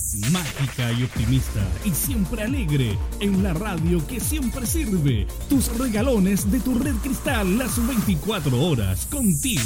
Mágica y optimista y siempre alegre en la radio que siempre sirve. Tus regalones de tu Red Cristal las 24 horas contigo.